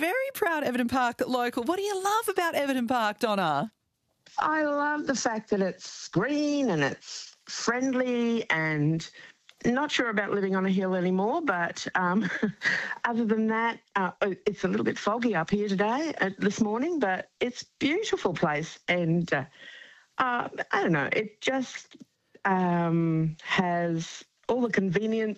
very proud Everton Park local. What do you love about Everton Park, Donna? I love the fact that it's green and it's friendly, and not sure about living on a hill anymore, but other than that, it's a little bit foggy up here today, this morning, but it's a beautiful place. And I don't know, it just has all the convenient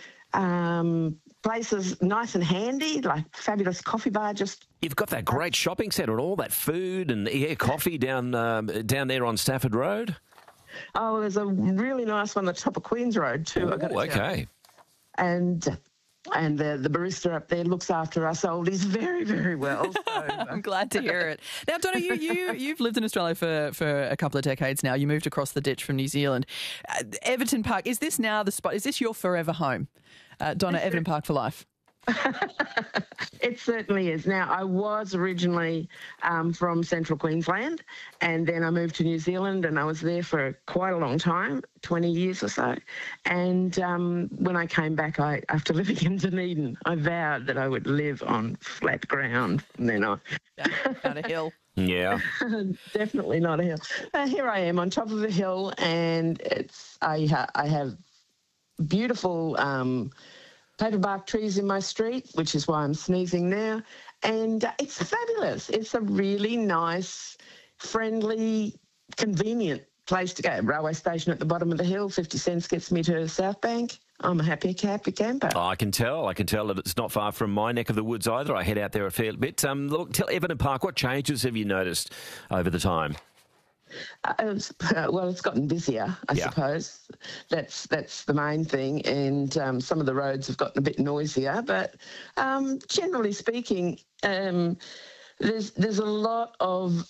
places nice and handy, like fabulous coffee bar. You've got that great shopping centre and all that food and coffee down there on Stafford Road. Oh, there's a really nice one at the top of Queen's Road too. Oh, okay. And the barista up there looks after us oldies very, very well. So, I'm glad to hear it. Now, Donna, you've lived in Australia for a couple of decades now. You moved across the ditch from New Zealand. Everton Park, is this now the spot? Is this your forever home? Donna, Everton Park for life. It certainly is. Now, I was originally from central Queensland, and then I moved to New Zealand, and I was there for quite a long time, 20 years or so. And when I came back, after living in Dunedin, I vowed that I would live on flat ground from then on. Down a hill. Yeah. Definitely not a hill. Here I am on top of a hill, and I have beautiful paperbark trees in my street, which is why I'm sneezing now. And it's fabulous. It's a really nice, friendly, convenient place to go. Railway station at the bottom of the hill, 50 cents gets me to South Bank. I'm a happy camper. Oh, I can tell that it's not far from my neck of the woods either. I head out there a fair bit. Look, tell Everton Park, what changes have you noticed over the time? Well, it's gotten busier, I suppose. That's the main thing, and some of the roads have gotten a bit noisier. But generally speaking, there's a lot of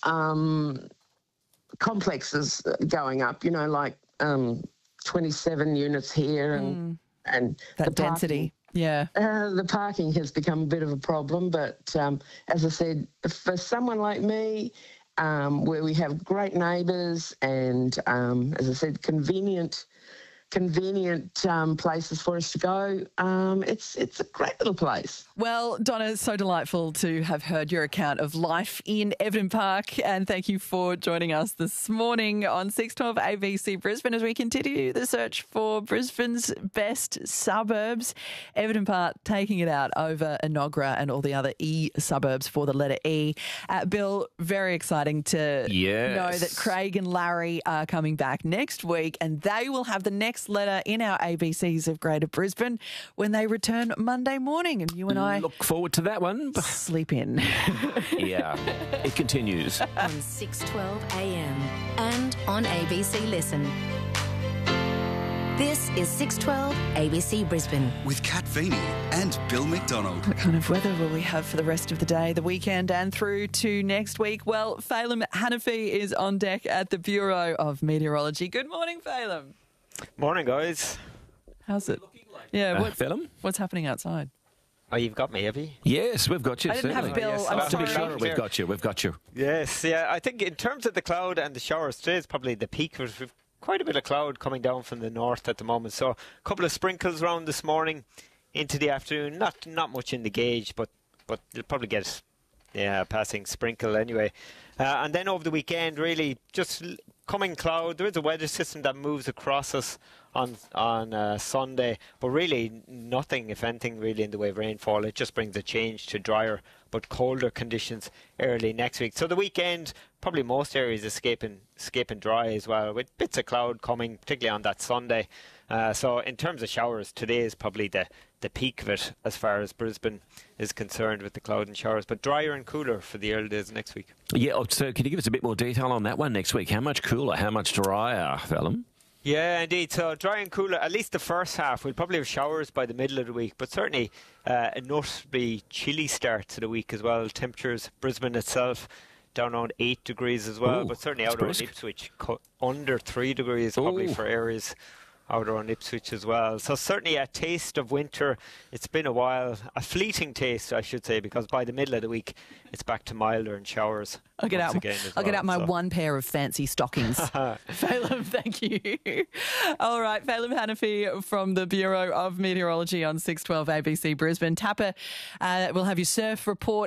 complexes going up. You know, like 27 units here, and that density. Yeah. The parking has become a bit of a problem, but as I said, for someone like me, where we have great neighbours and, as I said, convenient places for us to go. It's a great little place. Well, Donna, it's so delightful to have heard your account of life in Everton Park, and thank you for joining us this morning on 612 ABC Brisbane as we continue the search for Brisbane's best suburbs. Everton Park taking it out over Enoggera and all the other E suburbs for the letter E. Bill, very exciting to know that Craig and Larry are coming back next week, and they will have the next letter in our ABCs of Greater Brisbane when they return Monday morning, and you and I look forward to that one. Sleep in. Yeah, it continues on 6:12 a.m. and on ABC Listen. This is 612 ABC Brisbane with Kat Veeney and Bill McDonald. What kind of weather will we have for the rest of the day, the weekend and through to next week? Well, Phelim Hanafi is on deck at the Bureau of Meteorology. Good morning, Phelim. Morning, guys. How's it? Yeah, Phelim? What's happening outside? Oh, you've got me, have you? Yes, we've got you. I didn't have Bill. Yes. I'm to be sorry. sure, we've got you. Yes, yeah. I think in terms of the cloud and the showers, today is probably the peak. We've quite a bit of cloud coming down from the north at the moment. So a couple of sprinkles around this morning into the afternoon. Not much in the gauge, but you'll probably get passing sprinkle anyway. And then over the weekend, really just coming cloud. There is a weather system that moves across us on Sunday, but really nothing, if anything, really in the way of rainfall. It just brings a change to drier but colder conditions early next week. So the weekend, probably most areas escaping dry as well, with bits of cloud coming, particularly on that Sunday. So in terms of showers, today is probably the peak of it as far as Brisbane is concerned with the cloud and showers, but drier and cooler for the early days next week. Yeah, so can you give us a bit more detail on that one next week? How much cooler, how much drier, Phelim? Yeah, indeed. So dry and cooler, at least the first half. We'll probably have showers by the middle of the week, but certainly a noticeably chilly start to the week as well. Temperatures, Brisbane itself, down around 8 degrees as well, but certainly out around Ipswich, under 3 degrees probably for areas out around Ipswich as well. So certainly a taste of winter. It's been a while, a fleeting taste, I should say, because by the middle of the week, it's back to milder and showers. I'll get out my one pair of fancy stockings. Phelim, thank you. All right, Phelim Hanafi from the Bureau of Meteorology on 612 ABC Brisbane. Tapper will have your surf report